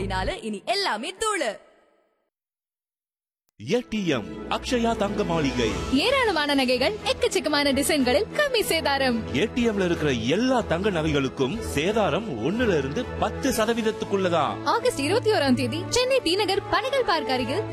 ஜூலை 4 இனி எல்லாமே தூளு. ஏடிஎம் அக்ஷயா தங்க மாளிகை. ஏராளமான நகைகள் எக்கச்சக்கமான டிசைன்களில் கம்மி சேதாரம். ஏடிஎம்ல இருக்கிற எல்லா தங்க நகைகளுக்கும் சேதாரம் 1% 10% ஆகஸ்ட் 21 சென்னை டி நகர் பனகல் பார்க் அருகில்